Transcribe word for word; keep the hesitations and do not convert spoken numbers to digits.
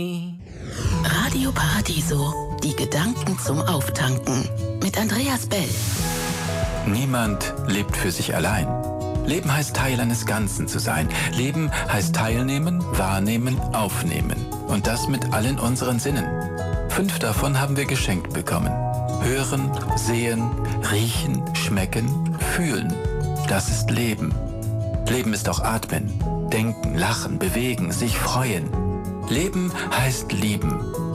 Radio Paradiso, die Gedanken zum Auftanken mit Andreas Bell. Niemand lebt für sich allein. Leben heißt Teil eines Ganzen zu sein. Leben heißt teilnehmen, wahrnehmen, aufnehmen. Und das mit allen unseren Sinnen. Fünf davon haben wir geschenkt bekommen. Hören, sehen, riechen, schmecken, fühlen. Das ist Leben. Leben ist auch atmen, denken, lachen, bewegen, sich freuen. Leben heißt lieben.